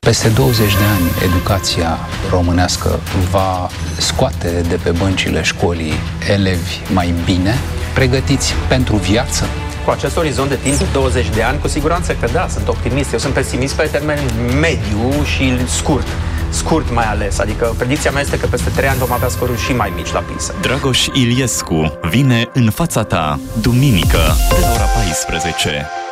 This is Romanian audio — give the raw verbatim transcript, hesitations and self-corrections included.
Peste douăzeci de ani, educația românească va scoate de pe băncile școlii elevi mai bine, pregătiți pentru viață? Cu acest orizont de timp, douăzeci de ani, cu siguranță că da, sunt optimist. Eu sunt pesimist pe termen mediu și scurt. Scurt mai ales, adică predicția mea este că peste trei ani vom avea scoruri și mai mici la PISA. Dragoș Iliescu vine în fața ta, duminică, de la ora paisprezece.